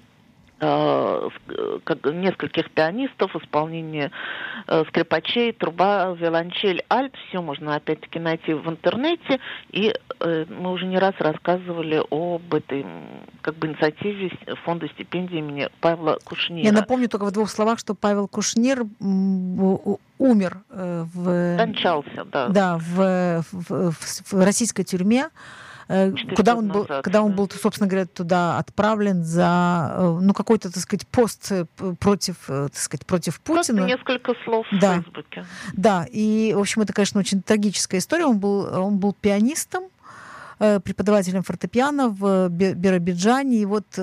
[SPEAKER 5] нескольких пианистов, исполнение скрипачей, труба, виолончель, альт. Все можно опять-таки найти в интернете. И мы уже не раз рассказывали об этой как бы инициативе фонда стипендии имени Павла Кушнира.
[SPEAKER 1] Я напомню только в двух словах, что Павел Кушнир умер в...
[SPEAKER 5] Скончался, да.
[SPEAKER 1] Да, в, в, в российской тюрьме. Куда он был, назад, когда он был, собственно говоря, туда отправлен за, ну, какой-то, так сказать, пост против, так сказать, против Путина.
[SPEAKER 5] Просто несколько слов
[SPEAKER 1] да.
[SPEAKER 5] в Фейсбуке.
[SPEAKER 1] Да, и, в общем, это, конечно, очень трагическая история. Он был, он был пианистом, преподавателем фортепиано в Биробиджане, и вот